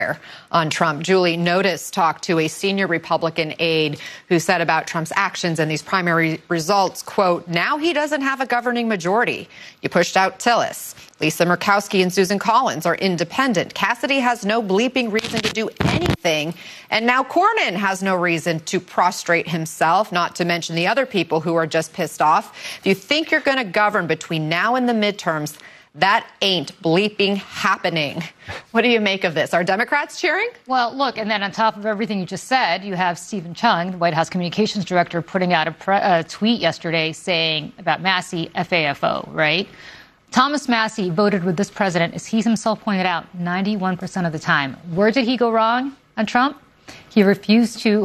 on Trump. Julie Notice talked to a senior Republican aide who said about Trump's actions and these primary results, quote, now he doesn't have a governing majority. You pushed out Tillis. Lisa Murkowski and Susan Collins are independent. Cassidy has no bleeping reason to do anything. And now Cornyn has no reason to prostrate himself, not to mention the other people who are just pissed off. If you think you're going to govern between now and the midterms, that ain't bleeping happening. What do you make of this? Are Democrats cheering? Well, look, and then on top of everything you just said, you have Stephen Chung, the White House communications director, putting out a tweet yesterday saying about Massey, FAFO, right? Thomas Massey voted with this president, as he himself pointed out, 91% of the time. Where did he go wrong on Trump? He refused to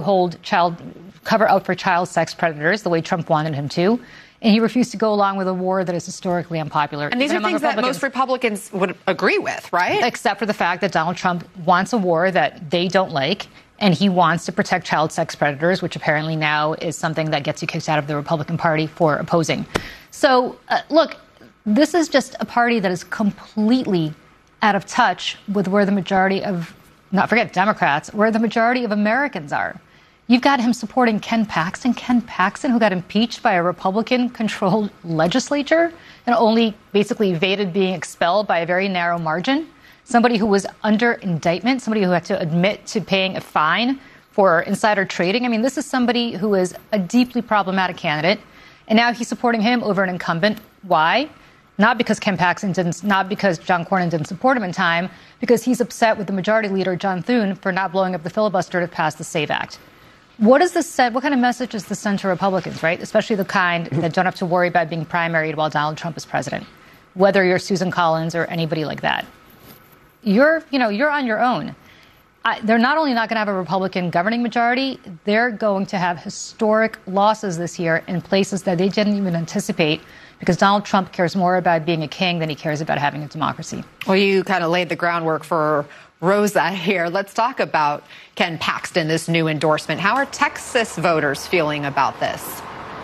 cover out for child sex predators the way Trump wanted him to. And he refused to go along with a war that is historically unpopular. And these are things that most Republicans would agree with, right? Except for the fact that Donald Trump wants a war that they don't like, and he wants to protect child sex predators, which apparently now is something that gets you kicked out of the Republican Party for opposing. So, look, this is just a party that is completely out of touch with where the majority of, not forget Democrats, where the majority of Americans are. You've got him supporting Ken Paxton, who got impeached by a Republican-controlled legislature and only basically evaded being expelled by a very narrow margin. Somebody who was under indictment, somebody who had to admit to paying a fine for insider trading. I mean, this is somebody who is a deeply problematic candidate. And now he's supporting him over an incumbent. Why? Not because Ken Paxton didn't, not because John Cornyn didn't support him in time, because he's upset with the majority leader, John Thune, for not blowing up the filibuster to pass the SAVE Act. What does this say? What kind of message is this send to Republicans, right? Especially the kind that don't have to worry about being primaried while Donald Trump is president, whether you're Susan Collins or anybody like that. You're on your own. They're not only not going to have a Republican governing majority, they're going to have historic losses this year in places that they didn't even anticipate, because Donald Trump cares more about being a king than he cares about having a democracy. Well, you kind of laid the groundwork for Rosa here. Let's talk about Ken Paxton, this new endorsement. How are Texas voters feeling about this?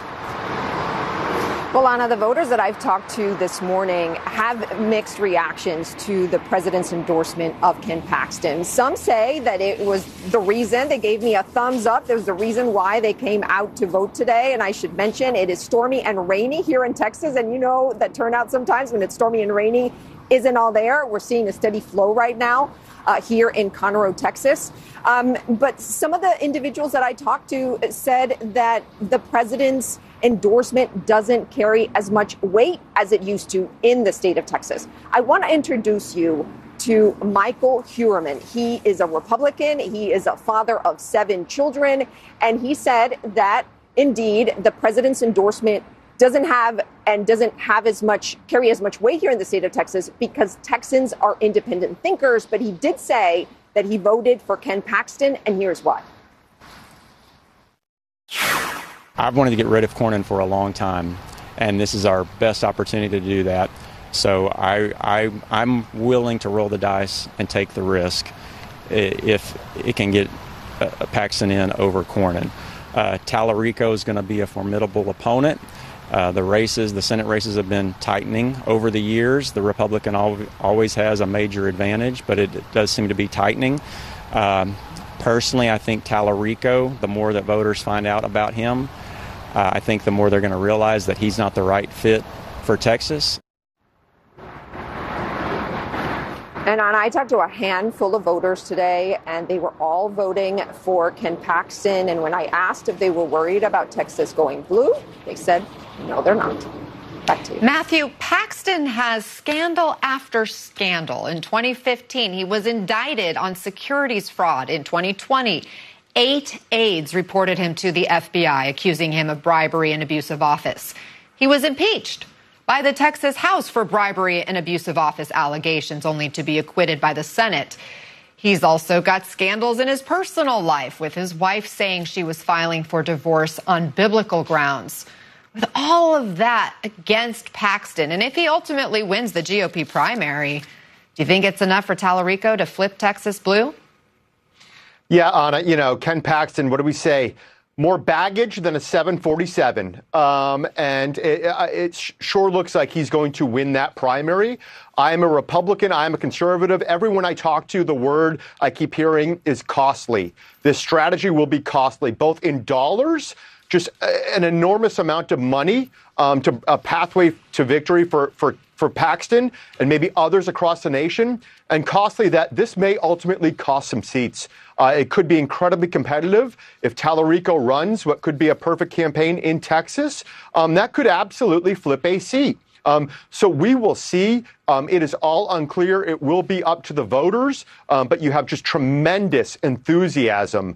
Well, Anna, the voters that I've talked to this morning have mixed reactions to the president's endorsement of Ken Paxton. Some say that it was the reason. They gave me a thumbs up. There's the reason why they came out to vote today. And I should mention it is stormy and rainy here in Texas. And you know that turnout sometimes when it's stormy and rainy isn't all there. We're seeing a steady flow right now here in Conroe, Texas. But some of the individuals that I talked to said that the president's endorsement doesn't carry as much weight as it used to in the state of Texas. I want to introduce you to Michael Heuermann. He is a Republican. He is a father of 7 children. And he said that, indeed, the president's endorsement doesn't carry as much weight here in the state of Texas because Texans are independent thinkers. But he did say that he voted for Ken Paxton, and here's why. I've wanted to get rid of Cornyn for a long time, and this is our best opportunity to do that. So I'm willing to roll the dice and take the risk if it can get Paxton in over Cornyn. Tallarico is going to be a formidable opponent. The Senate races have been tightening over the years. The Republican always has a major advantage, but it does seem to be tightening. Personally, I think Tallarico, the more that voters find out about him, I think the more they're going to realize that he's not the right fit for Texas. And I talked to a handful of voters today, and they were all voting for Ken Paxton. And when I asked if they were worried about Texas going blue, they said, no, they're not. Back to you. Matthew, Paxton has scandal after scandal. In 2015, he was indicted on securities fraud. In 2020, 8 aides reported him to the FBI, accusing him of bribery and abuse of office. He was impeached by the Texas House for bribery and abuse of office allegations, only to be acquitted by the Senate. He's also got scandals in his personal life, with his wife saying she was filing for divorce on biblical grounds. With all of that against Paxton, and if he ultimately wins the GOP primary, do you think it's enough for Tallarico to flip Texas blue? Yeah, Anna, Ken Paxton, what do we say? more baggage than a 747. And it sure looks like he's going to win that primary. I'm a Republican. I'm a conservative. Everyone I talk to, the word I keep hearing is costly. This strategy will be costly, both in dollars, just an enormous amount of money, to a pathway to victory for Paxton and maybe others across the nation, and costly that this may ultimately cost some seats. It could be incredibly competitive if Tallarico runs what could be a perfect campaign in Texas. That could absolutely flip a seat. So we will see. It is all unclear. It will be up to the voters, but you have just tremendous enthusiasm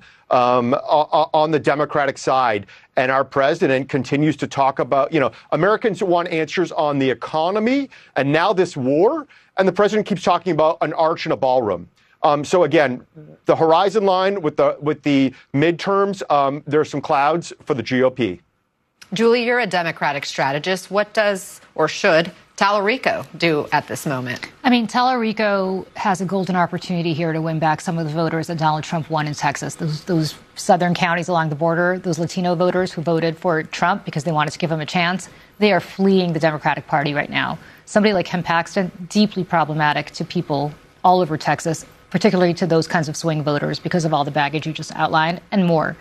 on the Democratic side. And our president continues to talk about, Americans want answers on the economy and now this war. And the president keeps talking about an arch in a ballroom. So again, the horizon line with the midterms, there are some clouds for the GOP. Julie, you're a Democratic strategist. What does or should Tallarico do at this moment? I mean, Tallarico has a golden opportunity here to win back some of the voters that Donald Trump won in Texas. Those southern counties along the border, those Latino voters who voted for Trump because they wanted to give him a chance, they are fleeing the Democratic Party right now. Somebody like Ken Paxton, deeply problematic to people all over Texas, particularly to those kinds of swing voters because of all the baggage you just outlined and more.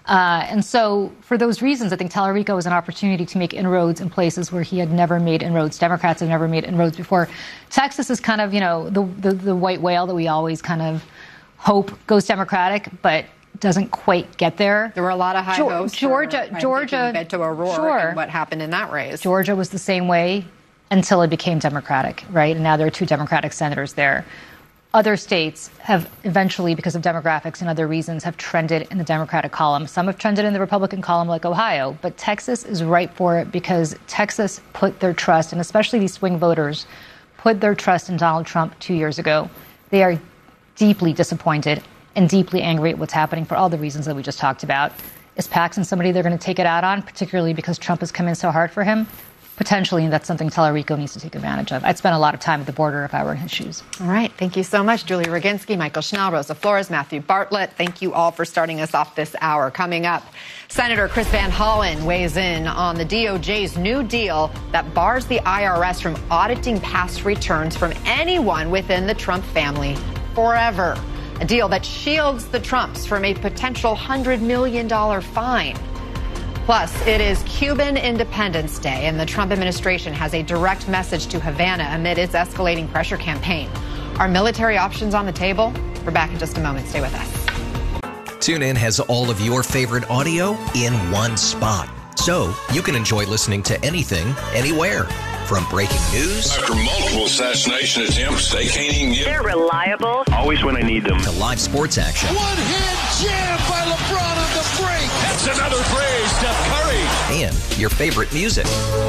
And so for those reasons, I think Tallarico is an opportunity to make inroads in places where he had never made inroads. Democrats have never made inroads before. Texas is kind of, the white whale that we always kind of hope goes Democratic, but doesn't quite get there. There were a lot of high hopes. Georgia, Beto O'Rourke, sure. And what happened in that race. Georgia was the same way until it became Democratic, right? And now there are 2 Democratic senators there. Other states have eventually, because of demographics and other reasons, have trended in the Democratic column. Some have trended in the Republican column, like Ohio. But Texas is ripe for it because Texas put their trust, and especially these swing voters, put their trust in Donald Trump 2 years ago. They are deeply disappointed and deeply angry at what's happening for all the reasons that we just talked about. Is Paxton somebody they're going to take it out on, particularly because Trump has come in so hard for him? Potentially, and that's something Tallarico needs to take advantage of. I'd spend a lot of time at the border if I were in his shoes. All right. Thank you so much, Julie Roginski, Michael Schnell, Rosa Flores, Matthew Bartlett. Thank you all for starting us off this hour. Coming up, Senator Chris Van Hollen weighs in on the DOJ's new deal that bars the IRS from auditing past returns from anyone within the Trump family forever. A deal that shields the Trumps from a potential $100 million fine. Plus, it is Cuban Independence Day, and the Trump administration has a direct message to Havana amid its escalating pressure campaign. Are military options on the table? We're back in just a moment. Stay with us. TuneIn has all of your favorite audio in one spot, so you can enjoy listening to anything, anywhere. From breaking news after multiple assassination attempts, they can't even get. They're reliable. Always when I need them. To live sports action. One-hand jam by LeBron on the break. That's another play, Steph Curry. And your favorite music.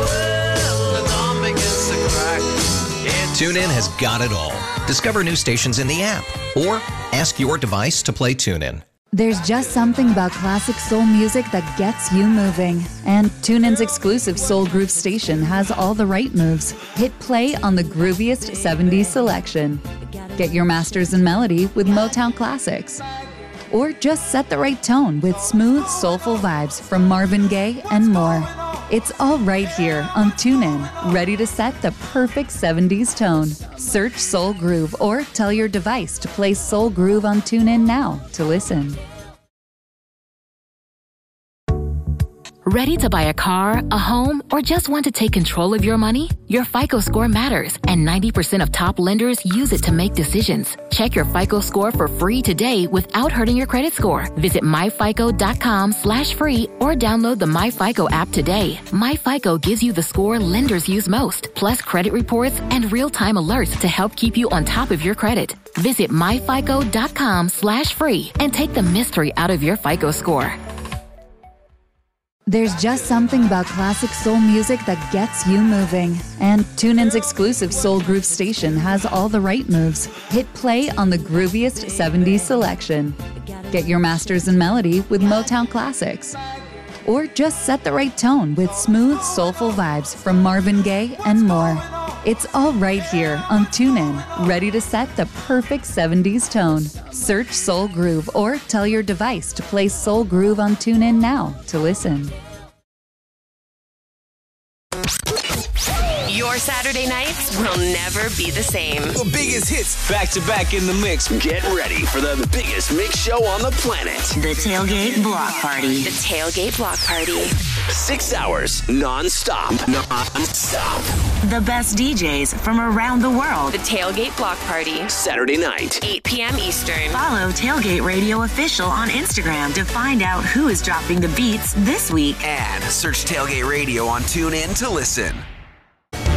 TuneIn has got it all. Discover new stations in the app or ask your device to play TuneIn. There's just something about classic soul music that gets you moving. And TuneIn's exclusive Soul Groove station has all the right moves. Hit play on the grooviest 70s selection. Get your masters in melody with Motown classics. Or just set the right tone with smooth, soulful vibes from Marvin Gaye and more. It's all right here on TuneIn, ready to set the perfect 70s tone. Search Soul Groove or tell your device to play Soul Groove on TuneIn now to listen. Ready to buy a car, a home, or just want to take control of your money? Your FICO score matters, and 90% of top lenders use it to make decisions. Check your FICO score for free today without hurting your credit score. Visit myfico.com/free or download the MyFICO app today. MyFICO gives you the score lenders use most, plus credit reports and real-time alerts to help keep you on top of your credit. Visit myfico.com/free and take the mystery out of your FICO score. There's just something about classic soul music that gets you moving. And TuneIn's exclusive Soul Groove station has all the right moves. Hit play on the grooviest 70s selection. Get your masters in melody with Motown classics. Or just set the right tone with smooth, soulful vibes from Marvin Gaye and more. It's all right here on TuneIn, ready to set the perfect 70s tone. Search Soul Groove or tell your device to play Soul Groove on TuneIn now to listen. Your Saturday nights will never be the same. The biggest hits back to back in the mix. Get ready for the biggest mix show on the planet. The Tailgate Block Party. The Tailgate Block Party. 6 hours non-stop. The best DJs from around the world. The Tailgate Block Party. Saturday night, 8 p.m. Eastern. Follow Tailgate Radio Official on Instagram to find out who is dropping the beats this week. And search Tailgate Radio on TuneIn to listen.